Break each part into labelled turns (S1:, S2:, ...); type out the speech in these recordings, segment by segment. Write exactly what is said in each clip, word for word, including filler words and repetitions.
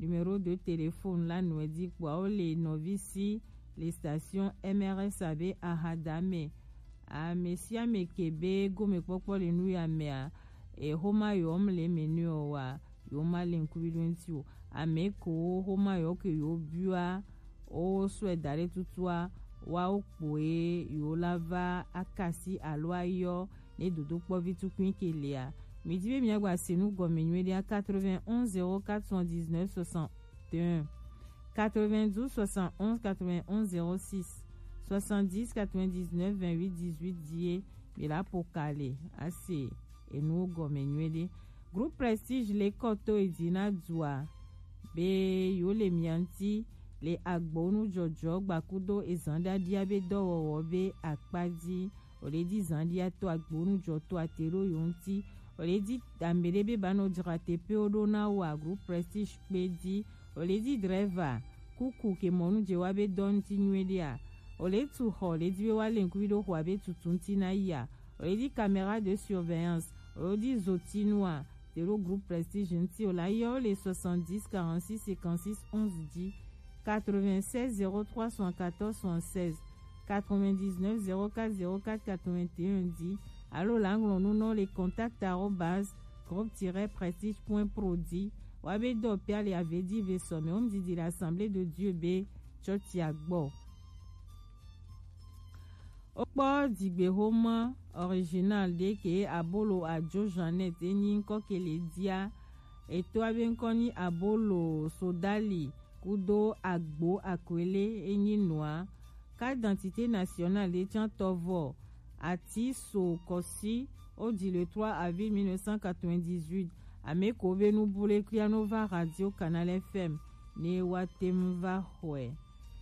S1: numéro de téléphone là nous dit quoi les novices les stations M R S A B à Hadame a Messia Mekebe gome popo le nu ya mea e homa yom le menu wa yoma le nkubilunti o ameko homa yo ke yo bua o swe dare tutua wa okpoe yo lava akasi aloayo ne dodo po vitu kwin kelea midi be miagwa senu gomenwe dia quatre-vingt-onze zéro quatre cent dix-neuf soixante et un quatre-vingt-douze soixante et onze quatre-vingt-onze zéro six soixante-dix quatre-vingt-dix-neuf vingt-huit dix-huit die bila pokale ase enu gomenwe groupe Prestige le koto edina dua be yo le mianti le agbonu jojo gbakudo ezanda diabe dowo be akpadi oledi zandia to agbonu joto atero yonti oledi ambelebe bano dirate pe odona wa groupe Prestige pedi oledi driver kuku ke monu jewabe donti nwedia oletu ho oledi be wale nkuido hwabe tutunti na ya oledi caméra de surveillance oledi zotinwa tero groupe Prestige nti olayo le soixante-dix quarante-six cinquante-six onze dix quatre-vingt-seize zéro trois cent quatorze soixante-seize quatre-vingt-dix-neuf zéro quatre zéro quatre quatre-vingt-un dix allo l'angle nous non les contacts arobase groupe-prestige point prodi wabe do piale avait dit veso mais on dit de l'assemblée de Dieu be chotiagbo Okpo digbe homa original de ke abolo ajo Janet eni nko kele dia eto abenkoni abolo sodali kudo agbo akwele eni noa carte d'identité nationale de Tiantovo ati so kosi au dit le trois avril mille neuf cent quatre-vingt-dix-huit ameko benu bule krianova radio canal F M ne watemva hwe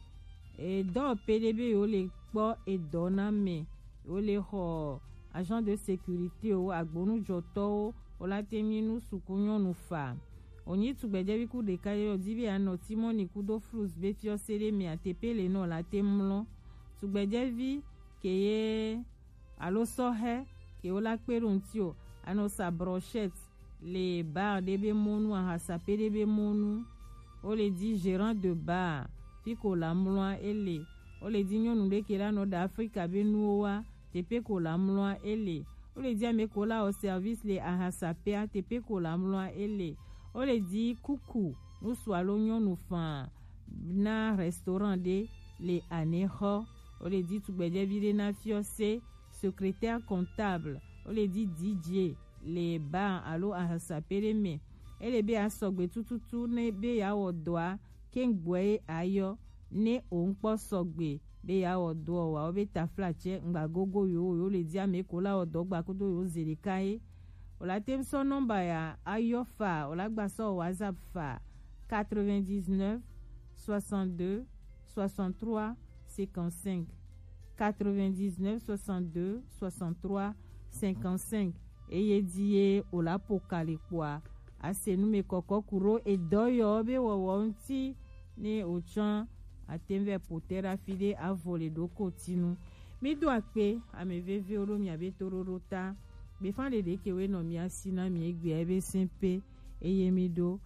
S1: et dans P D B yo le kpo et doname yo le ho agent de sécurité o agbonu joto o la teminu sukunyo nu fa oni tugbeje bi ku de kayo dibi anoti moni ku do flus be fio sele mi atepele no la temlo tugbeje vi keye alo sohe ke o la peruntio ano sa brochette les bar de be monu a sa P D B monu o le dit gérant de bar fiko la mloa ele o le di nyonu de kela no d'Afrique benuwa tepe ko la mloa ele o le di ameko la au service le ahasapea tepe ko la mloa ele o le di kuku no swalo nyonu fa na restaurant de le aneho o le di tugbeje vide na fiose secrétaire comptable o le di D J le bar alo ahasapere me ele be asogbe tututu ne be ya odoa kengboe ayo ne onpo sogbe be ya odo wa obe taflache ngba gogo yo yo le dia me kola odo gba kodo yo zerikae ola temso number ya ayo fa ola gba so WhatsApp fa quatre-vingt-dix-neuf soixante-deux soixante-trois cinquante-cinq quatre-vingt-dix-neuf soixante-deux soixante-trois cinquante-cinq eye die ola pokale kwa asenu me koko kuro edoyo be wowonti ne ochan atemve potera fide avole do kotinu mi do ape ameveve oro mi abetororota be fande de kewe no mi asina mi egbe ebe simpe eye mi do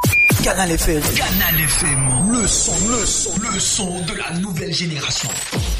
S2: Canal F M. Canal F M. Le son, le son, le son de la nouvelle génération.